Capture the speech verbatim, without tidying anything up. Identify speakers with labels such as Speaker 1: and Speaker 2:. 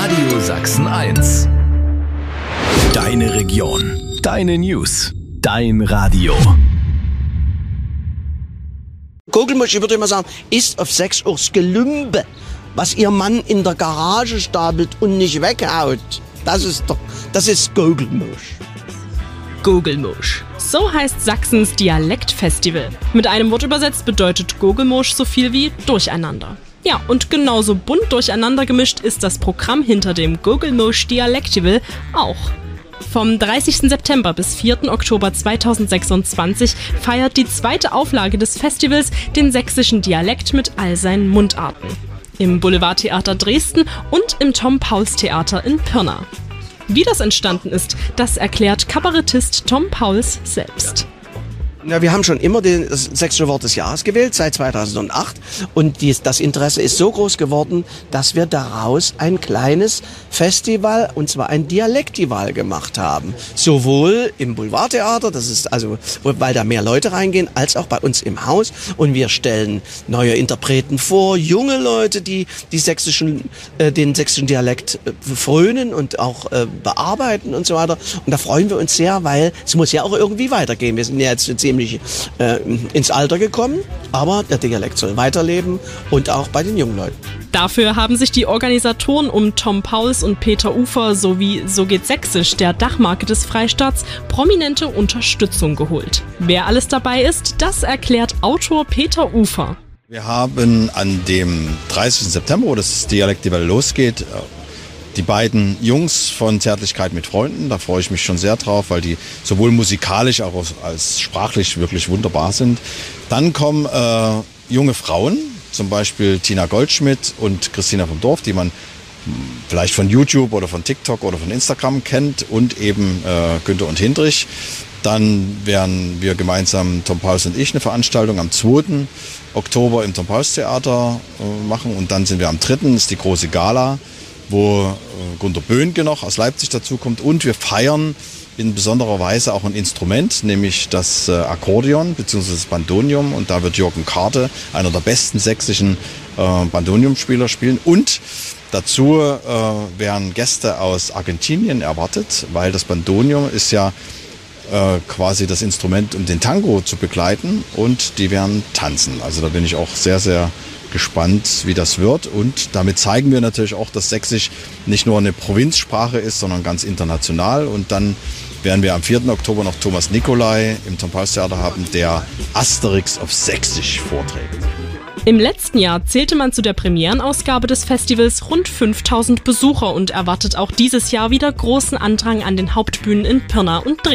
Speaker 1: Radio Sachsen eins. Deine Region, deine News, dein Radio.
Speaker 2: Gogelmosch, ich würde immer sagen, ist auf sechs Uhr's Gelümbe, was ihr Mann in der Garage stapelt und nicht weghaut. Das ist doch, das ist Gogelmosch.
Speaker 3: Gogelmosch. So heißt Sachsens Dialektfestival. Mit einem Wort übersetzt bedeutet Gogelmosch so viel wie Durcheinander. Ja, und genauso bunt durcheinander gemischt ist das Programm hinter dem Gogelmosch Dialektival auch. Vom dreißigsten September bis vierten Oktober zweitausendsechsundzwanzig feiert die zweite Auflage des Festivals den sächsischen Dialekt mit all seinen Mundarten. Im Boulevardtheater Dresden und im Tom-Pauls-Theater in Pirna. Wie das entstanden ist, das erklärt Kabarettist Tom Pauls selbst.
Speaker 2: Ja, wir haben schon immer den, das sächsische Wort des Jahres gewählt, seit zweitausendacht. Und dies, das Interesse ist so groß geworden, dass wir daraus ein kleines Festival, und zwar ein Dialektival gemacht haben. Sowohl im Boulevardtheater, das ist also, weil da mehr Leute reingehen, als auch bei uns im Haus. Und wir stellen neue Interpreten vor, junge Leute, die, die sächsischen, äh, den sächsischen Dialekt äh, frönen und auch äh, bearbeiten und so weiter. Und da freuen wir uns sehr, weil es muss ja auch irgendwie weitergehen. Wir sind ja jetzt ziemlich äh, ins Alter gekommen, aber der Dialekt soll weiterleben und auch bei den jungen Leuten.
Speaker 3: Dafür haben sich die Organisatoren um Tom Pauls und Peter Ufer sowie So geht Sächsisch, der Dachmarke des Freistaats, prominente Unterstützung geholt. Wer alles dabei ist, das erklärt Autor Peter Ufer.
Speaker 4: Wir haben an dem dreißigsten September, wo das Dialektival losgeht, die beiden Jungs von Zärtlichkeit mit Freunden, da freue ich mich schon sehr drauf, weil die sowohl musikalisch auch als sprachlich wirklich wunderbar sind. Dann kommen äh, junge Frauen, zum Beispiel Tina Goldschmidt und Christina vom Dorf, die man vielleicht von YouTube oder von TikTok oder von Instagram kennt, und eben äh, Günther und Hindrich. Dann werden wir gemeinsam, Tom Pauls und ich, eine Veranstaltung am zweiten Oktober im Tom Pauls Theater äh, machen, und dann sind wir am dritten ist die große Gala, wo äh, Gunter Böhnke noch aus Leipzig dazukommt, und wir feiern in besonderer Weise auch ein Instrument, nämlich das äh, Akkordeon bzw. das Bandonium, und da wird Jürgen Karte, einer der besten sächsischen äh, Bandoniumspieler, spielen, und dazu äh, werden Gäste aus Argentinien erwartet, weil das Bandonium ist ja äh, quasi das Instrument, um den Tango zu begleiten, und die werden tanzen. Also da bin ich auch sehr, sehr gespannt, wie das wird, und damit zeigen wir natürlich auch, dass Sächsisch nicht nur eine Provinzsprache ist, sondern ganz international. Und dann werden wir am vierten Oktober noch Thomas Nicolai im Tom Pauls Theater haben, der Asterix auf Sächsisch vorträgt.
Speaker 3: Im letzten Jahr zählte man zu der Premierenausgabe des Festivals rund fünftausend Besucher und erwartet auch dieses Jahr wieder großen Andrang an den Hauptbühnen in Pirna und Dresden.